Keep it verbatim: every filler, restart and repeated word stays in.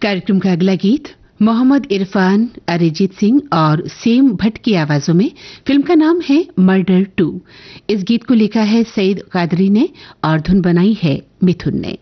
कार्यक्रम का अगला गीत मोहम्मद इरफान, अरिजीत सिंह और सेम भट्ट की आवाजों में। फिल्म का नाम है मर्डर टू। इस गीत को लिखा है सईद कादरी ने और धुन बनाई है मिथुन ने।